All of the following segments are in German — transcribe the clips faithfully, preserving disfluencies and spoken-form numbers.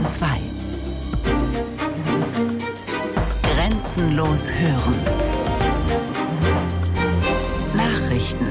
zwei. Grenzenlos hören. Nachrichten.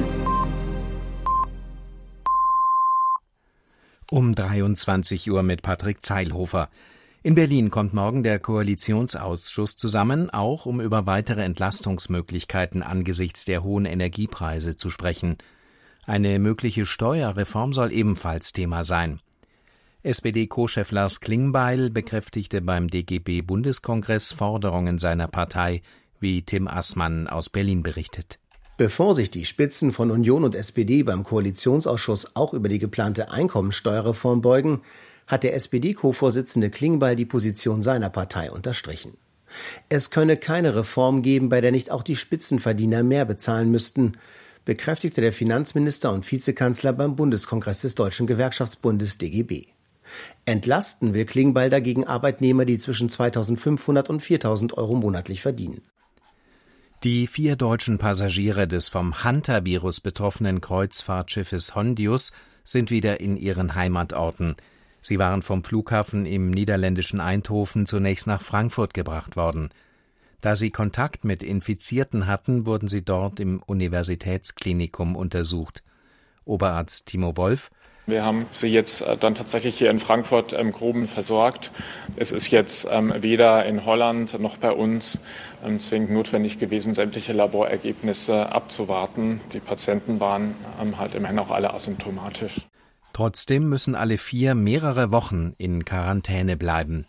Um dreiundzwanzig Uhr mit Patrick Zeilhofer. In Berlin kommt morgen der Koalitionsausschuss zusammen, auch um über weitere Entlastungsmöglichkeiten angesichts der hohen Energiepreise zu sprechen. Eine mögliche Steuerreform soll ebenfalls Thema sein. S P D-Co-Chef Lars Klingbeil bekräftigte beim D G B-Bundeskongress Forderungen seiner Partei, wie Tim Assmann aus Berlin berichtet. Bevor sich die Spitzen von Union und S P D beim Koalitionsausschuss auch über die geplante Einkommensteuerreform beugen, hat der S P D-Co-Vorsitzende Klingbeil die Position seiner Partei unterstrichen. Es könne keine Reform geben, bei der nicht auch die Spitzenverdiener mehr bezahlen müssten, bekräftigte der Finanzminister und Vizekanzler beim Bundeskongress des Deutschen Gewerkschaftsbundes D G B. Entlasten will Klingbeil dagegen Arbeitnehmer, die zwischen zweitausendfünfhundert und viertausend Euro monatlich verdienen. Die vier deutschen Passagiere des vom Hantavirus betroffenen Kreuzfahrtschiffes Hondius sind wieder in ihren Heimatorten. Sie waren vom Flughafen im niederländischen Eindhoven zunächst nach Frankfurt gebracht worden. Da sie Kontakt mit Infizierten hatten, wurden sie dort im Universitätsklinikum untersucht. Oberarzt Timo Wolf: Wir haben sie jetzt dann tatsächlich hier in Frankfurt ähm, groben versorgt. Es ist jetzt ähm, weder in Holland noch bei uns ähm, zwingend notwendig gewesen, sämtliche Laborergebnisse abzuwarten. Die Patienten waren ähm, halt immerhin auch alle asymptomatisch. Trotzdem müssen alle vier mehrere Wochen in Quarantäne bleiben.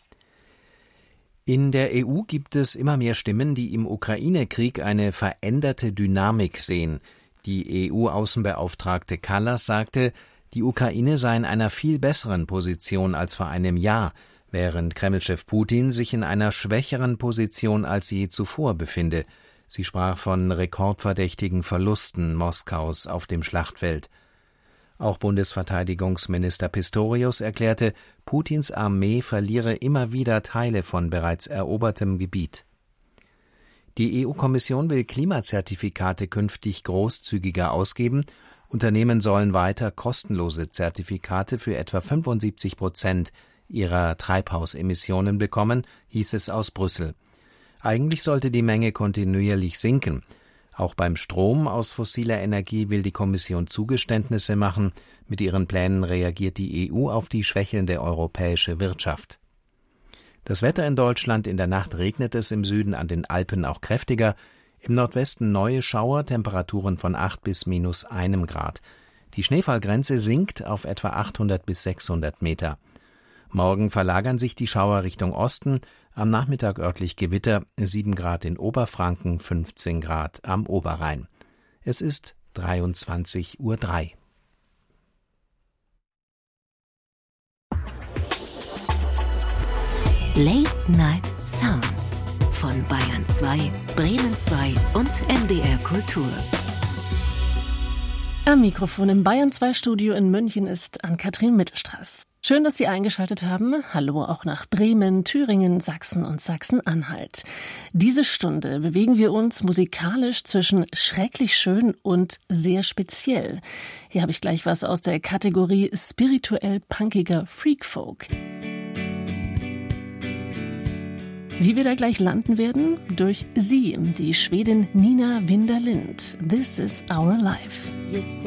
In der E U gibt es immer mehr Stimmen, die im Ukraine-Krieg eine veränderte Dynamik sehen. Die E U-Außenbeauftragte Kallas sagte, die Ukraine sei in einer viel besseren Position als vor einem Jahr, während Kremlchef Putin sich in einer schwächeren Position als je zuvor befinde. Sie sprach von rekordverdächtigen Verlusten Moskaus auf dem Schlachtfeld. Auch Bundesverteidigungsminister Pistorius erklärte, Putins Armee verliere immer wieder Teile von bereits erobertem Gebiet. Die E U-Kommission will Klimazertifikate künftig großzügiger ausgeben. Unternehmen sollen weiter kostenlose Zertifikate für etwa fünfundsiebzig Prozent ihrer Treibhausemissionen bekommen, hieß es aus Brüssel. Eigentlich sollte die Menge kontinuierlich sinken. Auch beim Strom aus fossiler Energie will die Kommission Zugeständnisse machen. Mit ihren Plänen reagiert die E U auf die schwächelnde europäische Wirtschaft. Das Wetter in Deutschland: in der Nacht regnet es im Süden, an den Alpen auch kräftiger. Im Nordwesten neue Schauer, Temperaturen von acht bis minus einem Grad. Die Schneefallgrenze sinkt auf etwa achthundert bis sechshundert Meter. Morgen verlagern sich die Schauer Richtung Osten. Am Nachmittag örtlich Gewitter, sieben Grad in Oberfranken, fünfzehn Grad am Oberrhein. Es ist dreiundzwanzig Uhr drei. Late Night Sounds von Bayern zwei, Bremen zwei und M D R Kultur. Am Mikrofon im Bayern zwei Studio in München ist Ann-Kathrin Mittelstraß. Schön, dass Sie eingeschaltet haben. Hallo auch nach Bremen, Thüringen, Sachsen und Sachsen-Anhalt. Diese Stunde bewegen wir uns musikalisch zwischen schrecklich schön und sehr speziell. Hier habe ich gleich was aus der Kategorie spirituell punkiger Freakfolk. Wie wir da gleich landen werden? Durch sie, die Schwedin Nina Winderlind. This is our life.